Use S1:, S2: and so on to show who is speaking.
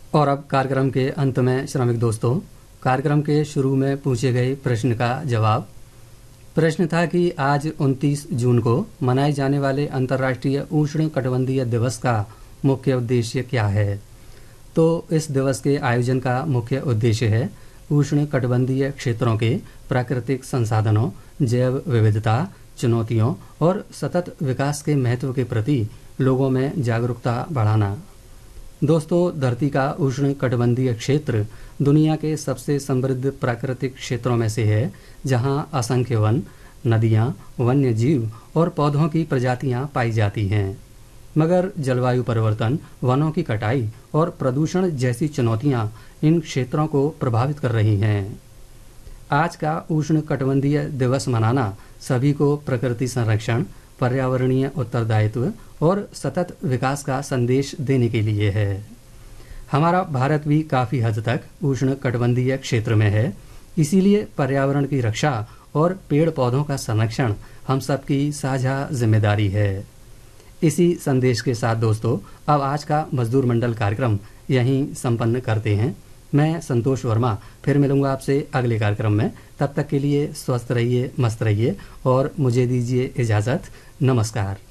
S1: और अब कार्यक्रम के अंत में श्रमिक दोस्तों, कार्यक्रम के शुरू में पूछे गए प्रश्न का जवाब। प्रश्न था कि आज 29 जून को मनाए जाने वाले अंतर्राष्ट्रीय उष्णकटिबंधीय दिवस का मुख्य उद्देश्य क्या है। तो इस दिवस के आयोजन का मुख्य उद्देश्य है उष्णकटिबंधीय क्षेत्रों के प्राकृतिक संसाधनों, जैव विविधता, चुनौतियों और सतत विकास के महत्व के प्रति लोगों में जागरूकता बढ़ाना। दोस्तों, धरती का उष्णकटिबंधीय क्षेत्र दुनिया के सबसे समृद्ध प्राकृतिक क्षेत्रों में से है, जहां असंख्य वन, नदियां, वन्य जीव और पौधों की प्रजातियां पाई जाती हैं। मगर जलवायु परिवर्तन, वनों की कटाई और प्रदूषण जैसी चुनौतियां इन क्षेत्रों को प्रभावित कर रही हैं। आज का उष्णकटिबंधीय दिवस मनाना सभी को प्रकृति संरक्षण, पर्यावरणीय उत्तरदायित्व और सतत विकास का संदेश देने के लिए है। हमारा भारत भी काफ़ी हद तक उष्णकटिबंधीय क्षेत्र में है, इसीलिए पर्यावरण की रक्षा और पेड़ पौधों का संरक्षण हम सबकी साझा जिम्मेदारी है। इसी संदेश के साथ दोस्तों, अब आज का मजदूर मंडल कार्यक्रम यहीं संपन्न करते हैं। मैं संतोष वर्मा फिर मिलूंगा आपसे अगले कार्यक्रम में। तब तक के लिए स्वस्थ रहिए, मस्त रहिए और मुझे दीजिए इजाज़त। नमस्कार।